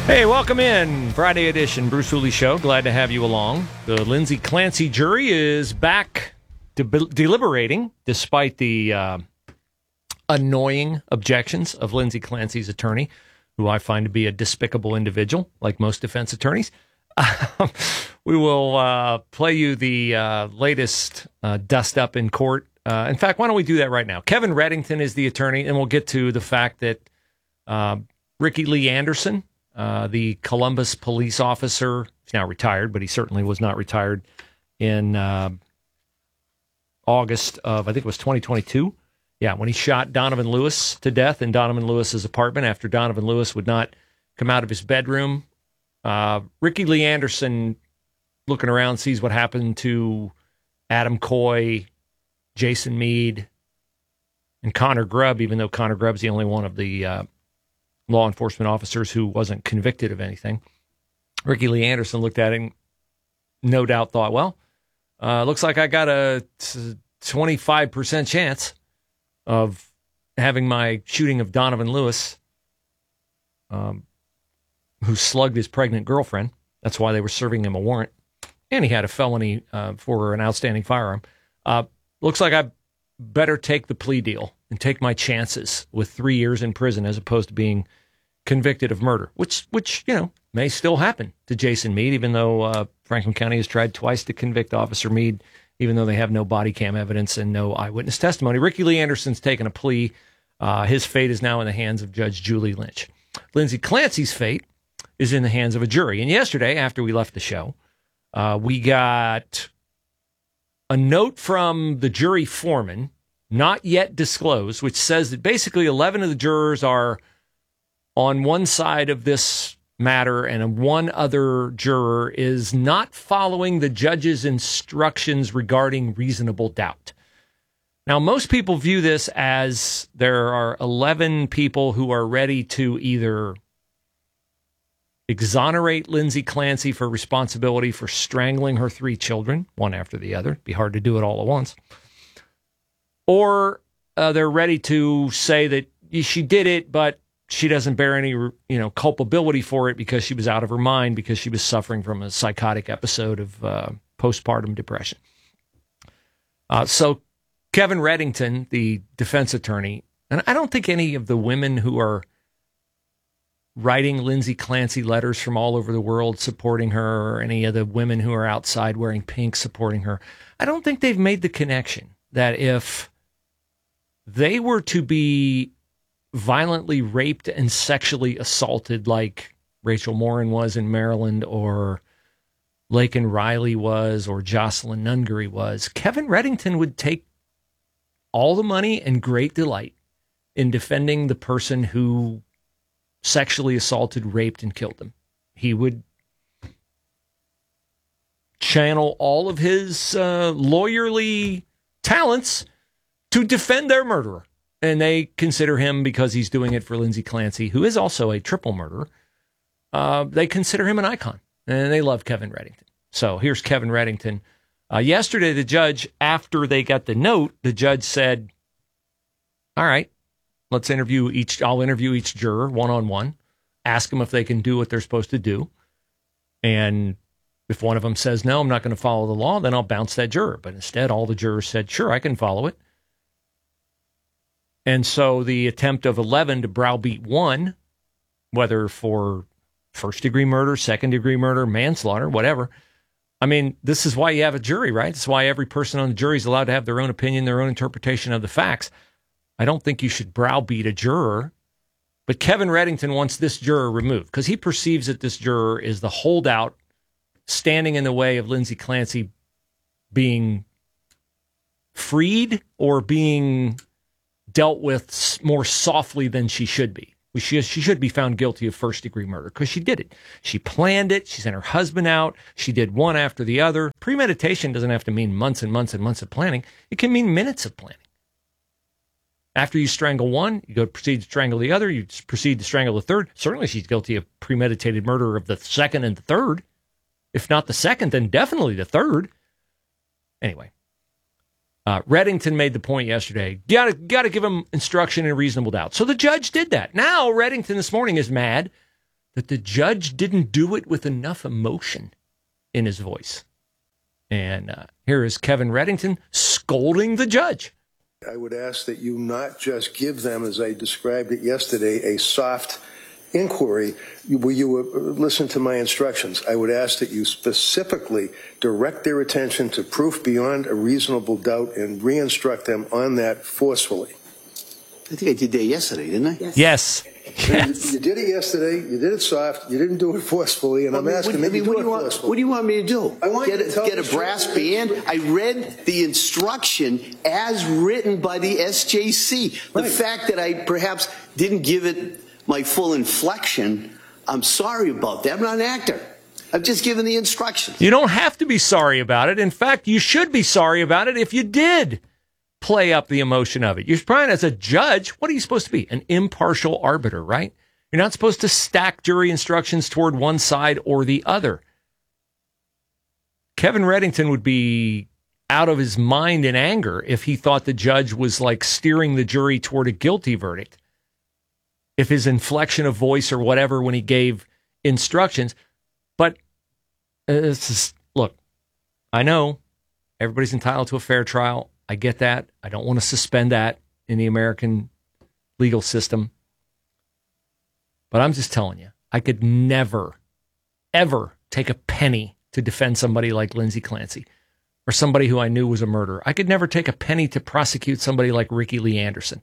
Hey, welcome in. Friday edition, Bruce Hooley Show. Glad to have you along. The Lindsay Clancy jury is back deliberating, despite the annoying objections of Lindsay Clancy's attorney, who I find to be a despicable individual, like most defense attorneys. We will play you the latest dust up in court. In fact, why don't we do that right now? Kevin Reddington is the attorney, and we'll get to the fact that Ricky Lee Anderson, the Columbus police officer, he's now retired, but he certainly was not retired in August of, I think it was 2022. Yeah, when he shot Donovan Lewis to death in Donovan Lewis's apartment after Donovan Lewis would not come out of his bedroom. Ricky Lee Anderson, looking around, sees what happened to Adam Coy, Jason Meade, and Connor Grubb, even though Connor Grubb's the only one of the law enforcement officers who wasn't convicted of anything. Ricky Lee Anderson looked at it and no doubt thought, well, looks like I got a 25% chance of having my shooting of Donovan Lewis, who slugged his pregnant girlfriend. That's why they were serving him a warrant. And he had a felony for an outstanding firearm. Looks like I better take the plea deal and take my chances with 3 years in prison as opposed to being convicted of murder, which may still happen to Jason Meade, even though Franklin County has tried twice to convict Officer Meade, even though they have no body cam evidence and no eyewitness testimony. Ricky Lee Anderson's taken a plea. His fate is now in the hands of Judge Julie Lynch. Lindsay Clancy's fate is in the hands of a jury. And yesterday, after we left the show, we got a note from the jury foreman, not yet disclosed, which says that basically 11 of the jurors are on one side of this matter and one other juror is not following the judge's instructions regarding reasonable doubt. Now, most people view this as there are 11 people who are ready to either exonerate Lindsay Clancy for responsibility for strangling her 3 children, one after the other. It'd be hard to do it all at once. Or they're ready to say that she did it, but she doesn't bear any, culpability for it because she was out of her mind because she was suffering from a psychotic episode of postpartum depression. So Kevin Reddington, the defense attorney, and I don't think any of the women who are writing Lindsay Clancy letters from all over the world supporting her, or any of the women who are outside wearing pink supporting her, I don't think they've made the connection that if they were to be violently raped and sexually assaulted like Rachel Morin was in Maryland, or Laken Riley was, or Jocelyn Nungery was, Kevin Reddington would take all the money and great delight in defending the person who sexually assaulted, raped, and killed them. He would channel all of his lawyerly talents to defend their murderer. And they consider him, because he's doing it for Lindsay Clancy, who is also a triple murderer, they consider him an icon. And they love Kevin Reddington. So here's Kevin Reddington. Yesterday, the judge, after they got the note, the judge said, all right, let's interview each. I'll interview each juror one-on-one, ask them if they can do what they're supposed to do. And if one of them says, no, I'm not going to follow the law, then I'll bounce that juror. But instead, all the jurors said, sure, I can follow it. And so the attempt of 11 to browbeat one, whether for first-degree murder, second-degree murder, manslaughter, whatever. I mean, this is why you have a jury, right? This is why every person on the jury is allowed to have their own opinion, their own interpretation of the facts. I don't think you should browbeat a juror. But Kevin Reddington wants this juror removed because he perceives that this juror is the holdout standing in the way of Lindsay Clancy being freed or being dealt with more softly than she should be. She should be found guilty of first-degree murder because she did it. She planned it. She sent her husband out. She did one after the other. Premeditation doesn't have to mean months and months and months of planning. It can mean minutes of planning. After you strangle one, you go proceed to strangle the other. You proceed to strangle the third. Certainly she's guilty of premeditated murder of the second and the third. If not the second, then definitely the third. Anyway. Reddington made the point yesterday, got to give him instruction in reasonable doubt. So the judge did that. Now Reddington this morning is mad that the judge didn't do it with enough emotion in his voice. And here is Kevin Reddington scolding the judge. I would ask that you not just give them, as I described it yesterday, a soft inquiry where you listen to my instructions. I would ask that you specifically direct their attention to proof beyond a reasonable doubt and re-instruct them on that forcefully. I think I did that yesterday, didn't I? Yes. You did it yesterday. You did it soft. You didn't do it forcefully, and I'm asking maybe do it forcefully. What do you want me to do? I want you to get a brass band. I read the instruction as written by the SJC. The fact that I perhaps didn't give it my full inflection, I'm sorry about that. I'm not an actor. I've just given the instructions. You don't have to be sorry about it. In fact, you should be sorry about it if you did play up the emotion of it. You're trying, as a judge, what are you supposed to be? An impartial arbiter, right? You're not supposed to stack jury instructions toward one side or the other. Kevin Reddington would be out of his mind in anger if he thought the judge was like steering the jury toward a guilty verdict. If his inflection of voice or whatever when he gave instructions. But look, I know everybody's entitled to a fair trial. I get that. I don't want to suspend that in the American legal system. But I'm just telling you, I could never, ever take a penny to defend somebody like Lindsay Clancy or somebody who I knew was a murderer. I could never take a penny to prosecute somebody like Ricky Lee Anderson.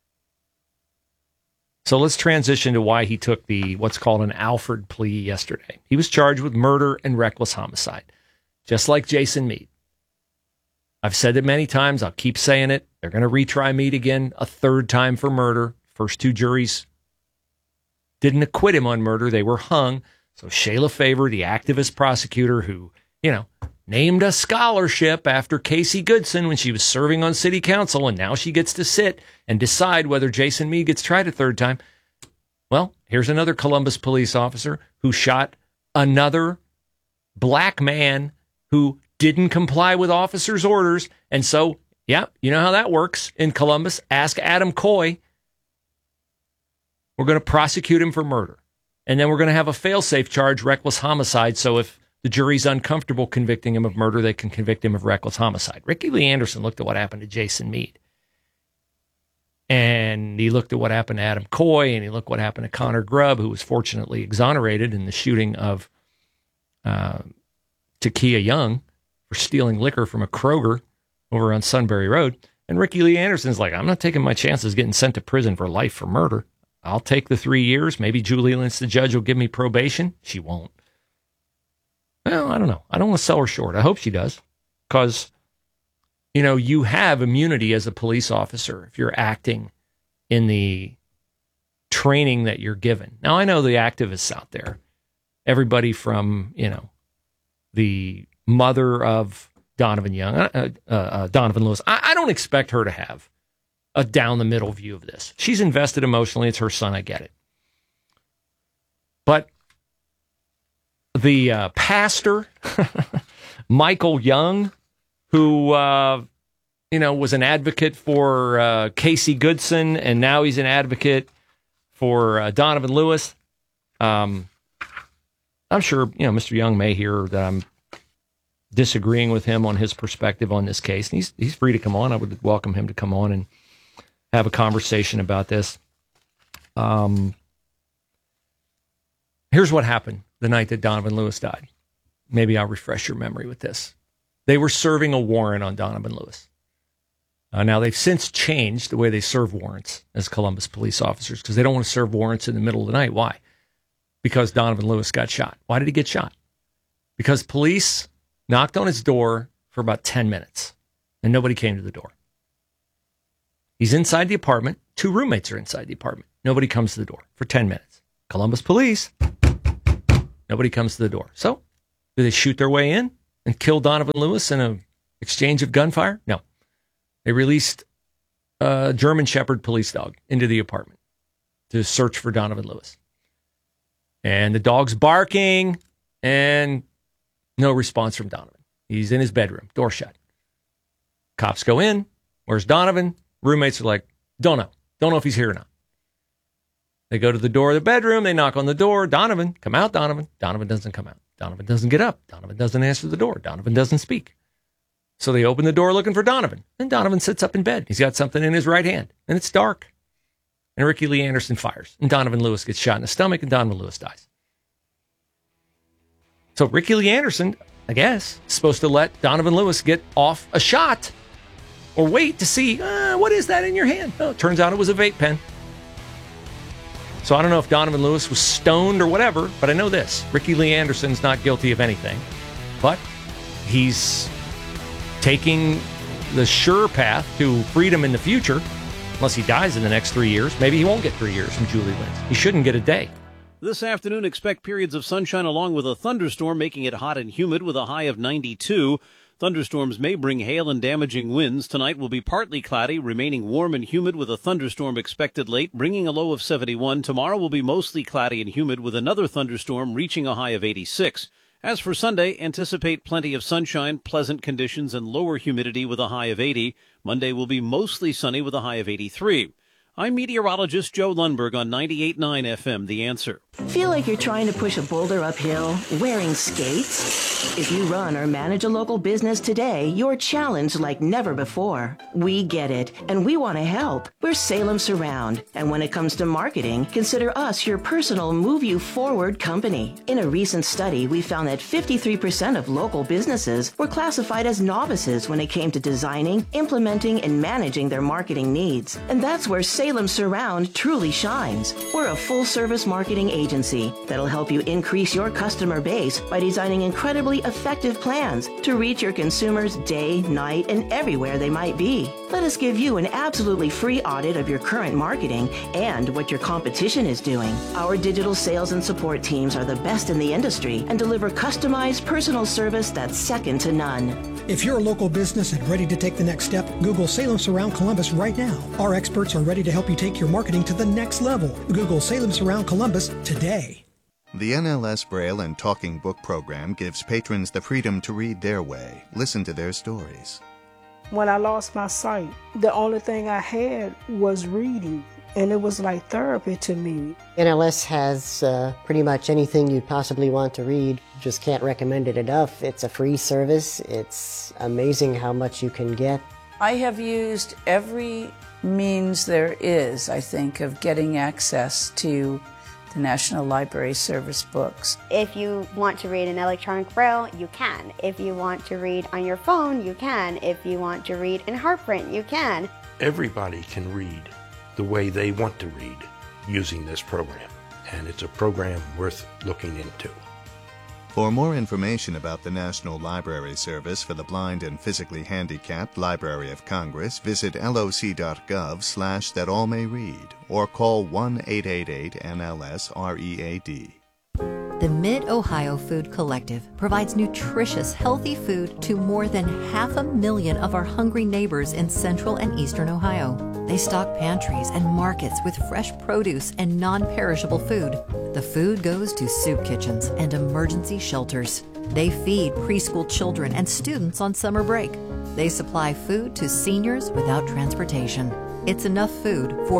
So let's transition to why he took what's called an Alford plea yesterday. He was charged with murder and reckless homicide, just like Jason Meade. I've said it many times. I'll keep saying it. They're going to retry Meade again a third time for murder. First two juries didn't acquit him on murder. They were hung. So Shayla Favor, the activist prosecutor who, named a scholarship after Casey Goodson when she was serving on city council, and now she gets to sit and decide whether Jason Meade gets tried a third time. Well, here's another Columbus police officer who shot another black man who didn't comply with officers' orders. And so, yeah, you know how that works in Columbus. Ask Adam Coy. We're going to prosecute him for murder. And then we're going to have a fail-safe charge, reckless homicide. So if the jury's uncomfortable convicting him of murder, they can convict him of reckless homicide. Ricky Lee Anderson looked at what happened to Jason Meade. And he looked at what happened to Adam Coy, and he looked what happened to Connor Grubb, who was fortunately exonerated in the shooting of Takia Young for stealing liquor from a Kroger over on Sunbury Road. And Ricky Lee Anderson's like, I'm not taking my chances getting sent to prison for life for murder. I'll take the 3 years. Maybe Julie Lynch, the judge, will give me probation. She won't. Well, I don't know. I don't want to sell her short. I hope she does. Because, you have immunity as a police officer if you're acting in the training that you're given. Now, I know the activists out there, everybody from, the mother of Donovan Lewis. I don't expect her to have a down-the-middle view of this. She's invested emotionally. It's her son. I get it. But the pastor, Michael Young, who, was an advocate for Casey Goodson, and now he's an advocate for Donovan Lewis. I'm sure, Mr. Young may hear that I'm disagreeing with him on his perspective on this case. And he's free to come on. I would welcome him to come on and have a conversation about this. Here's what happened the night that Donovan Lewis died. Maybe I'll refresh your memory with this. They were serving a warrant on Donovan Lewis. Now, they've since changed the way they serve warrants as Columbus police officers because they don't want to serve warrants in the middle of the night. Why? Because Donovan Lewis got shot. Why did he get shot? Because police knocked on his door for about 10 minutes, and nobody came to the door. He's inside the apartment. 2 roommates are inside the apartment. Nobody comes to the door for 10 minutes. Columbus police, nobody comes to the door. So, do they shoot their way in and kill Donovan Lewis in an exchange of gunfire? No. They released a German Shepherd police dog into the apartment to search for Donovan Lewis. And the dog's barking, and no response from Donovan. He's in his bedroom, door shut. Cops go in. Where's Donovan? Roommates are like, don't know. Don't know if he's here or not. They go to the door of the bedroom. They knock on the door. Donovan, come out, Donovan. Donovan doesn't come out. Donovan doesn't get up. Donovan doesn't answer the door. Donovan doesn't speak. So they open the door looking for Donovan. And Donovan sits up in bed. He's got something in his right hand. And it's dark. And Ricky Lee Anderson fires. And Donovan Lewis gets shot in the stomach. And Donovan Lewis dies. So Ricky Lee Anderson, I guess, is supposed to let Donovan Lewis get off a shot. Or wait to see, what is that in your hand? Oh, it turns out it was a vape pen. So I don't know if Donovan Lewis was stoned or whatever, but I know this. Ricky Lee Anderson's not guilty of anything. But he's taking the sure path to freedom in the future, unless he dies in the next 3 years. Maybe he won't get 3 years from Julie Lenz. He shouldn't get a day. This afternoon, expect periods of sunshine along with a thunderstorm, making it hot and humid with a high of 92. Thunderstorms may bring hail and damaging winds. Tonight will be partly cloudy, remaining warm and humid with a thunderstorm expected late, bringing a low of 71. Tomorrow will be mostly cloudy and humid with another thunderstorm reaching a high of 86. As for Sunday, anticipate plenty of sunshine, pleasant conditions, and lower humidity with a high of 80. Monday will be mostly sunny with a high of 83. I'm meteorologist Joe Lundberg on 98.9 FM, The Answer. Feel like you're trying to push a boulder uphill wearing skates? If you run or manage a local business today, you're challenged like never before. We get it, and we want to help. We're Salem Surround, and when it comes to marketing, consider us your personal move you forward company. In a recent study, we found that 53% of local businesses were classified as novices when it came to designing, implementing, and managing their marketing needs. And that's where Salem Surround truly shines. We're a full-service marketing agency that'll help you increase your customer base by designing incredibly effective plans to reach your consumers day, night, and everywhere they might be. Let us give you an absolutely free audit of your current marketing and what your competition is doing. Our digital sales and support teams are the best in the industry and deliver customized personal service that's second to none. If you're a local business and ready to take the next step, Google Salem Surround Columbus right now. Our experts are ready to help you take your marketing to the next level. Google Salem Surround Columbus today. The NLS Braille and Talking Book program gives patrons the freedom to read their way, listen to their stories. When I lost my sight, the only thing I had was reading, and it was like therapy to me. NLS has pretty much anything you'd possibly want to read. Just can't recommend it enough. It's a free service. It's amazing how much you can get. I have used every means there is, I think, of getting access to the National Library Service books. If you want to read in electronic braille, you can. If you want to read on your phone, you can. If you want to read in Heartprint, you can. Everybody can read the way they want to read using this program, and it's a program worth looking into. For more information about the National Library Service for the Blind and Physically Handicapped Library of Congress, visit loc.gov/thatallmayread or call 1-888-NLS-READ. The Mid-Ohio Food Collective provides nutritious, healthy food to more than 500,000 of our hungry neighbors in central and eastern Ohio. They stock pantries and markets with fresh produce and non-perishable food. The food goes to soup kitchens and emergency shelters. They feed preschool children and students on summer break. They supply food to seniors without transportation. It's enough food for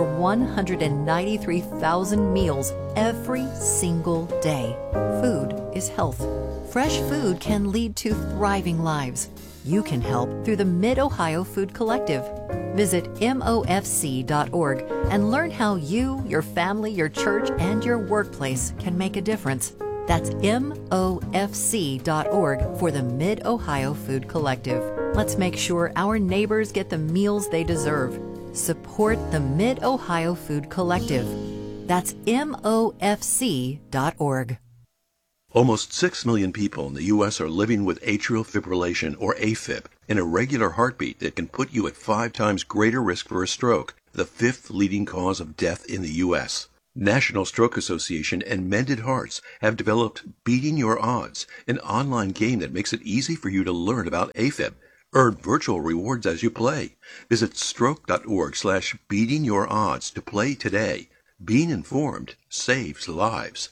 193,000 meals every single day. Food is health. Fresh food can lead to thriving lives. You can help through the Mid-Ohio Food Collective. Visit MOFC.org and learn how you, your family, your church, and your workplace can make a difference. That's MOFC.org for the Mid-Ohio Food Collective. Let's make sure our neighbors get the meals they deserve. Support the Mid-Ohio Food Collective. That's MOFC.org. Almost 6 million people in the U.S. are living with atrial fibrillation, or AFib, an irregular heartbeat that can put you at 5 times greater risk for a stroke, the 5th leading cause of death in the U.S. National Stroke Association and Mended Hearts have developed Beating Your Odds, an online game that makes it easy for you to learn about AFib. Earn virtual rewards as you play. Visit stroke.org/beatingyourodds to play today. Being informed saves lives.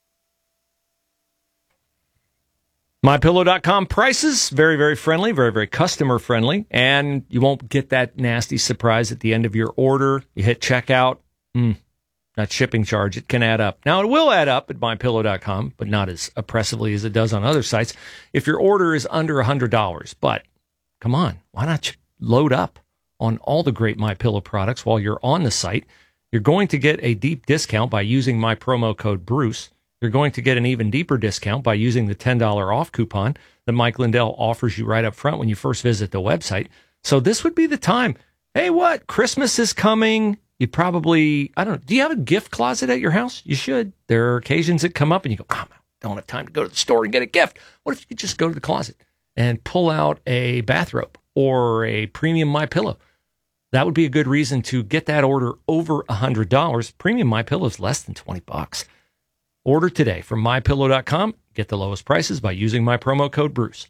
MyPillow.com prices, very, very friendly, very, very customer friendly, and you won't get that nasty surprise at the end of your order. You hit checkout, that shipping charge, it can add up. Now, it will add up at MyPillow.com, but not as oppressively as it does on other sites if your order is under $100. But come on, why not load up on all the great MyPillow products while you're on the site? You're going to get a deep discount by using my promo code Bruce. You're going to get an even deeper discount by using the $10 off coupon that Mike Lindell offers you right up front when you first visit the website. So this would be the time. Hey, what? Christmas is coming. You probably, I don't know, do you have a gift closet at your house? You should. There are occasions that come up and you go, I don't have time to go to the store and get a gift. What if you could just go to the closet and pull out a bathrobe or a premium MyPillow? That would be a good reason to get that order over $100. Premium MyPillow is less than $20. Order today from MyPillow.com. Get the lowest prices by using my promo code Bruce.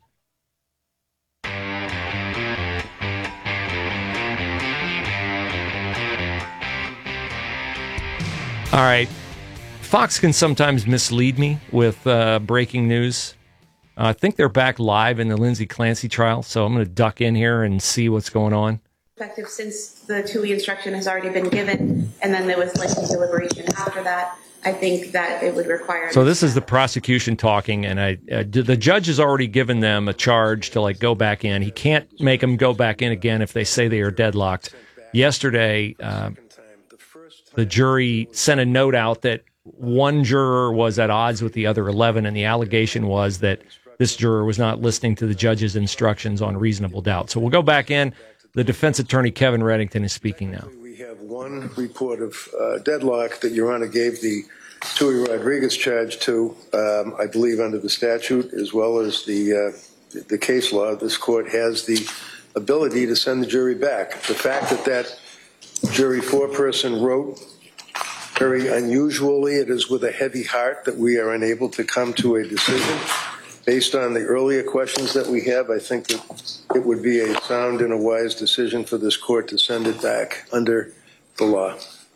All right. Fox can sometimes mislead me with breaking news. I think they're back live in the Lindsay Clancy trial, so I'm going to duck in here and see what's going on. Effective since the TUI instruction has already been given, and then there was lengthy deliberation after that. I think that it would require. So this is the prosecution talking, and the judge has already given them a charge to go back in. He can't make them go back in again if they say they are deadlocked. Yesterday, the jury sent a note out that one juror was at odds with the other 11, and the allegation was that this juror was not listening to the judge's instructions on reasonable doubt. So we'll go back in. The defense attorney, Kevin Reddington, is speaking now. We have one report of deadlock that Your Honor gave the Tui Rodriguez charge to, I believe under the statute, as well as the case law. This court has the ability to send the jury back. The fact that jury foreperson wrote, very unusually, it is with a heavy heart that we are unable to come to a decision. Based on the earlier questions that we have, I think that it would be a sound and a wise decision for this court to send it back under the law.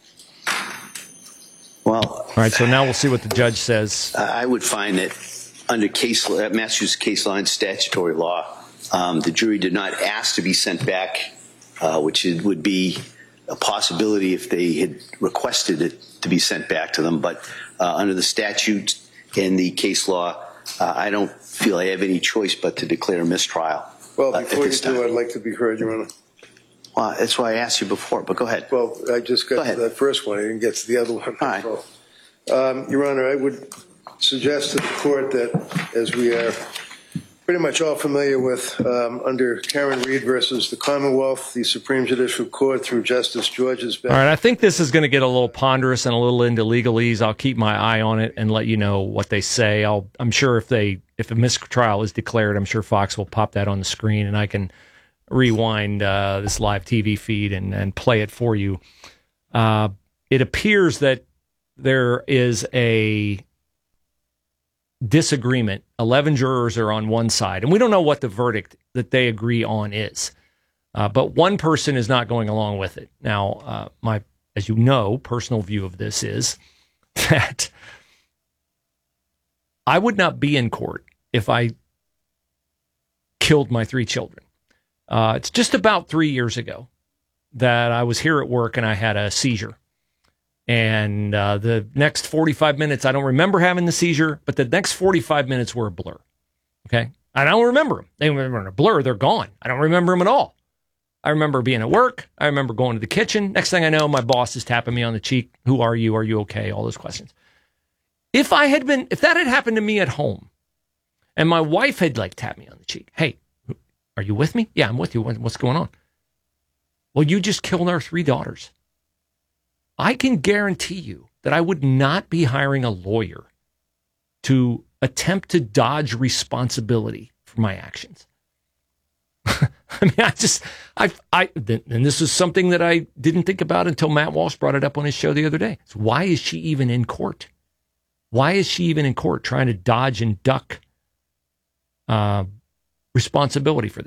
Well, all right, so now we'll see what the judge says. I would find that under Massachusetts case law and statutory law, the jury did not ask to be sent back, which would be a possibility if they had requested it to be sent back to them. But under the statute and the case law, I don't feel I have any choice but to declare a mistrial. Well, before you do, I'd like to be heard, Your Honor. Well, that's why I asked you before, but go ahead. Well, I just got to that first one. I didn't get to the other one. All right. Your Honor, I would suggest to the court that, as we are pretty much all familiar with, under Karen Reed versus the Commonwealth, the Supreme Judicial Court through Justice George's. All right, I think this is going to get a little ponderous and a little into legalese. I'll keep my eye on it and let you know what they say. I'm sure if a mistrial is declared, I'm sure Fox will pop that on the screen and I can rewind this live TV feed and play it for you. It appears that there is a disagreement. 11 jurors are on one side, and we don't know what the verdict that they agree on is. But one person is not going along with it. Now, my, as you know, personal view of this is that I would not be in court if I killed my 3 children. It's just about 3 years ago that I was here at work and I had a seizure. And the next 45 minutes, I don't remember having the seizure, but the next 45 minutes were a blur. Okay? I don't remember them. They were in a blur. They're gone. I don't remember them at all. I remember being at work. I remember going to the kitchen. Next thing I know, my boss is tapping me on the cheek. Who are you? Are you okay? All those questions. If that had happened to me at home and my wife had tapped me on the cheek, hey, are you with me? Yeah, I'm with you. What's going on? Well, you just killed our 3 daughters. I can guarantee you that I would not be hiring a lawyer to attempt to dodge responsibility for my actions. I mean, and this is something that I didn't think about until Matt Walsh brought it up on his show the other day. So why is she even in court? Why is she even in court trying to dodge and duck responsibility for this?